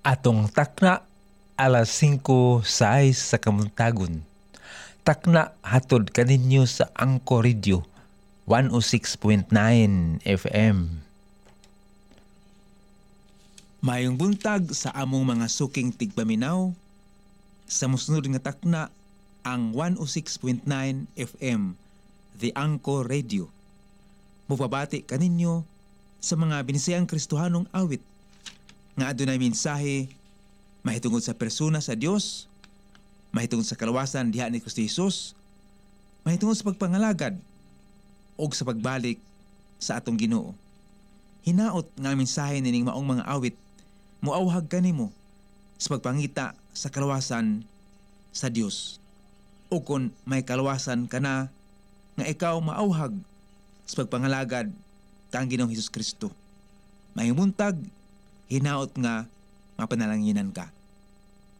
Atong takna alas 5:06 sa kamuntagon. Takna hatod kaninyo sa Angko Radio 106.9 FM. Mayong buntag sa among mga suking tigpaminaw. Sa musunod nga takna ang 106.9 FM, The Angko Radio. Mupabati kaninyo sa mga binisayang Kristohanong awit nga adunay mensahe mahitungod sa persona sa Dios, mahitungod sa kalawasan diha ni Kristo Jesus, mahitungod sa pagpangalagad o sa pagbalik sa atong Ginoo. Hinaot nga mensahe nining maong mga awit muawhag kanimo sa pagpangita sa kalawasan sa Dios. O kung may kalawasan ka na nga ikaw maawhag sa pagpangalagad kang Ginoong Hesus Kristo. Mayong buntag, hinaot nga mapanalanginan ka.